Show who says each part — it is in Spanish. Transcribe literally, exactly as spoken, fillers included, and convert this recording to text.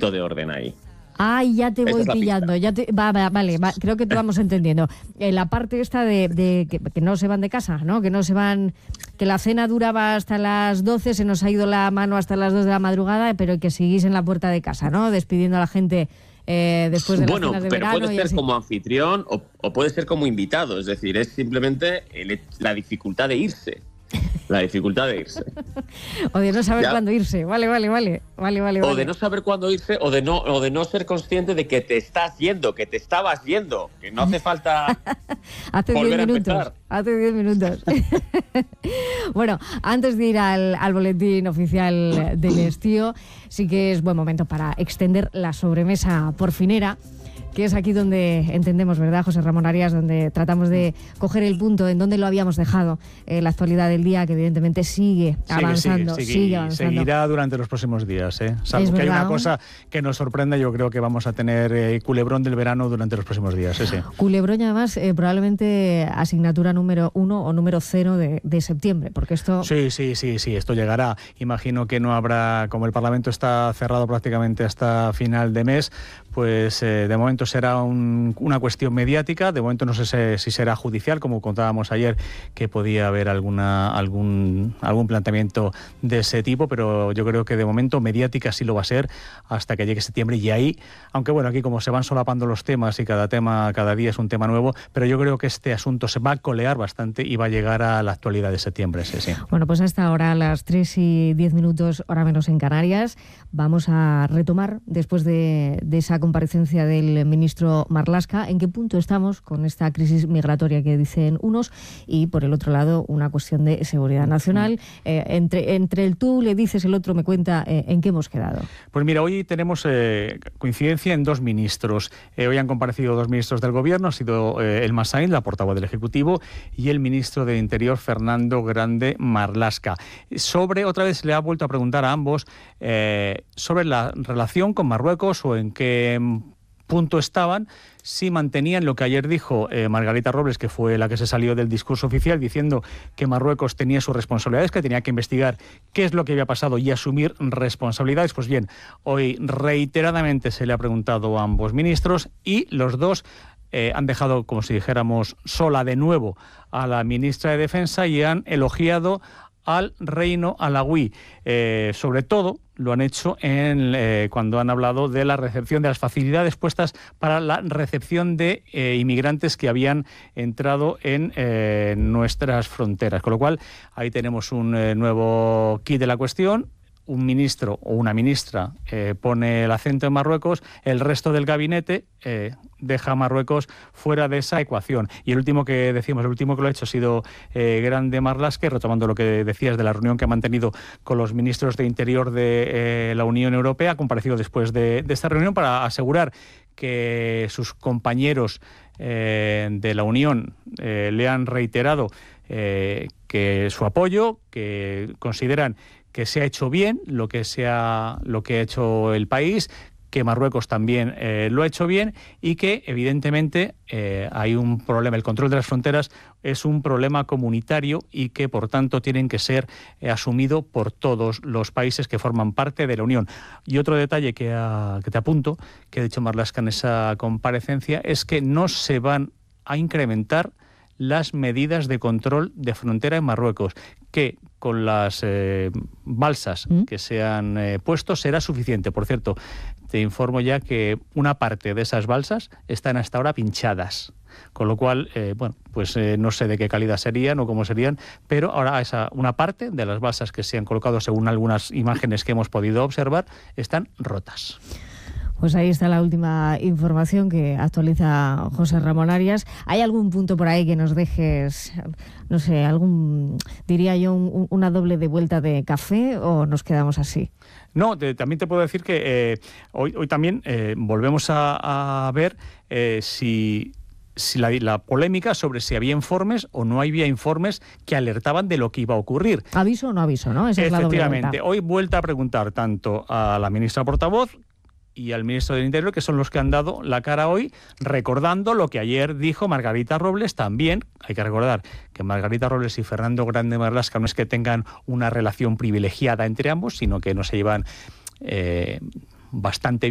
Speaker 1: poquito de orden ahí.
Speaker 2: Ay, ya te voy
Speaker 1: es
Speaker 2: pillando, ya te, va, va, vale, va, creo que te vamos entendiendo. Eh, la parte esta de, de que, que no se van de casa, ¿no? Que no se van, que la cena duraba hasta las doce, se nos ha ido la mano hasta las dos de la madrugada, pero que seguís en la puerta de casa, ¿no? Despidiendo a la gente eh, después de las
Speaker 1: bueno,
Speaker 2: cenas de
Speaker 1: pero
Speaker 2: verano.
Speaker 1: puede
Speaker 2: y
Speaker 1: ser
Speaker 2: así.
Speaker 1: como anfitrión o, o puede ser como invitado, es decir, es simplemente el, la dificultad de irse. La dificultad de irse.
Speaker 2: O de no saber
Speaker 1: ¿Ya?
Speaker 2: cuándo irse. Vale, vale, vale. Vale, vale,
Speaker 1: O
Speaker 2: vale.
Speaker 1: de no saber cuándo irse, o de no, o de no ser consciente de que te estás yendo, que te estabas yendo, que no hace falta
Speaker 2: hace
Speaker 1: volver
Speaker 2: diez
Speaker 1: a
Speaker 2: minutos.
Speaker 1: empezar.
Speaker 2: Hace diez minutos. Bueno, antes de ir al, al boletín oficial del Estío, sí que es buen momento para extender la sobremesa porfinera, que es aquí donde entendemos, ¿verdad, José Ramón Arias? Donde tratamos de coger el punto en donde lo habíamos dejado, eh, la actualidad del día, que evidentemente sigue avanzando,
Speaker 3: sigue, sigue,
Speaker 2: sigue
Speaker 3: sigue
Speaker 2: avanzando.
Speaker 3: Seguirá durante los próximos días, ¿eh? Salvo
Speaker 2: Es
Speaker 3: que hay
Speaker 2: verdad.
Speaker 3: una cosa que nos sorprende, yo creo que vamos a tener eh, culebrón del verano durante los próximos días, sí, sí.
Speaker 2: Culebrón, además, eh, probablemente asignatura número uno o número cero de, de septiembre, porque esto...
Speaker 3: Sí, sí, sí, sí, esto llegará. Imagino que no habrá, como el Parlamento está cerrado prácticamente hasta final de mes, pues eh, de momento será un, una cuestión mediática, de momento no sé si será judicial, como contábamos ayer, que podía haber alguna algún algún planteamiento de ese tipo, pero yo creo que de momento mediática sí lo va a ser hasta que llegue septiembre, y ahí, aunque bueno, aquí como se van solapando los temas y cada tema, cada día es un tema nuevo, pero yo creo que este asunto se va a colear bastante y va a llegar a la actualidad de septiembre, sí, sí.
Speaker 2: Bueno, pues hasta ahora, a las tres y diez minutos, hora menos en Canarias, vamos a retomar, después de, de esa comparecencia del ministro Marlaska, en qué punto estamos con esta crisis migratoria que dicen unos, y por el otro lado una cuestión de seguridad nacional. Eh, entre, entre el tú le dices, el otro me cuenta, eh, en qué hemos quedado.
Speaker 3: Pues mira, hoy tenemos eh, coincidencia en dos ministros. Eh, hoy han comparecido dos ministros del Gobierno, ha sido eh, Elma Sainz, la portavoz del Ejecutivo, y el ministro de Interior, Fernando Grande Marlaska. Sobre, otra vez le ha vuelto a preguntar a ambos eh, sobre la relación con Marruecos, o en qué punto estaban, si mantenían lo que ayer dijo eh, Margarita Robles, que fue la que se salió del discurso oficial, diciendo que Marruecos tenía sus responsabilidades, que tenía que investigar qué es lo que había pasado y asumir responsabilidades. Pues bien, hoy reiteradamente se le ha preguntado a ambos ministros, y los dos eh, han dejado, como si dijéramos, sola de nuevo a la ministra de Defensa y han elogiado al reino alauí. Eh, sobre todo lo han hecho en, eh, cuando han hablado de la recepción, de las facilidades puestas para la recepción de eh, inmigrantes que habían entrado en eh, nuestras fronteras. Con lo cual, ahí tenemos un eh, nuevo kit de la cuestión. Un ministro o una ministra eh, pone el acento en Marruecos, el resto del gabinete eh, deja a Marruecos fuera de esa ecuación. Y el último que decimos, el último que lo ha hecho ha sido eh, Grande Marlaska, retomando lo que decías de la reunión que ha mantenido con los ministros de Interior de eh, la Unión Europea. Ha comparecido después de, de esta reunión para asegurar que sus compañeros eh, de la Unión eh, le han reiterado eh, que su apoyo, que consideran que se ha hecho bien lo que, se ha, lo que ha hecho el país, que Marruecos también eh, lo ha hecho bien, y que evidentemente eh, hay un problema. El control de las fronteras es un problema comunitario y que por tanto tienen que ser eh, asumido por todos los países que forman parte de la Unión. Y otro detalle que, ha, que te apunto, que ha dicho Marlaska en esa comparecencia, es que no se van a incrementar las medidas de control de frontera en Marruecos, que con las eh, balsas ¿Mm? que se han eh, puesto será suficiente. Por cierto, te informo ya que una parte de esas balsas están hasta ahora pinchadas, con lo cual, eh, bueno, pues eh, no sé de qué calidad serían o cómo serían, pero ahora esa, una parte de las balsas que se han colocado, según algunas imágenes que hemos podido observar, están rotas.
Speaker 2: Pues ahí está la última información que actualiza José Ramón Arias. ¿Hay algún punto por ahí que nos dejes, no sé, algún, diría yo, un, una doble de vuelta de café, o nos quedamos así?
Speaker 3: No, te, también te puedo decir que eh, hoy, hoy también eh, volvemos a, a ver eh, si... si la, la polémica sobre si había informes o no había informes que alertaban de lo que iba a ocurrir.
Speaker 2: ¿Aviso o no aviso, no? Esa es la doble vuelta.
Speaker 3: Efectivamente, hoy vuelta a preguntar tanto a la ministra portavoz y al ministro del Interior, que son los que han dado la cara hoy, recordando lo que ayer dijo Margarita Robles. También hay que recordar que Margarita Robles y Fernando Grande Marlaska no es que tengan una relación privilegiada entre ambos, sino que no se llevan eh, bastante bien.